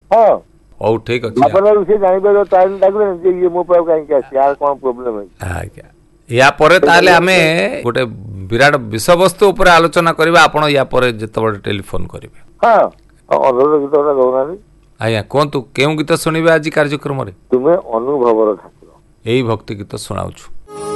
ହଁ ହଉ ଠିକ ଅଛି ଆପଣଙ୍କୁ ସେ ଜାଣିପାରିବ ତାହେଲେ ଡାକିବେନି ଯେ ଇଏ ମୋ ପାଖକୁ କାହିଁକି ଆସିଛି, ୟାର କଣ ପ୍ରୋବ୍ଲେମ ଅଛି। ଆଜ୍ଞା ୟା ପରେ ତାହେଲେ ଆମେ ଗୋଟେ ବିରାଟ ବିଷୟବସ୍ତୁ ଉପରେ ଆଲୋଚନା କରିବା, ଆପଣ ୟା ପରେ ଯେତେବେଳେ ଟେଲିଫୋନ କରିବେ। ହଁ ଅନୁରୋଧ ଗୀତ ଗୁଡ଼ା ଦଉନାହାନ୍ତି। ଆଜ୍ଞା କୁହନ୍ତୁ କେଉଁ ଗୀତ ଶୁଣିବେ ଆଜି କାର୍ଯ୍ୟକ୍ରମରେ? ତୁମେ ଅନୁଭବର ଠାକୁର। ଏଇ ଭକ୍ତି ଗୀତ ଶୁଣାଉଛୁ।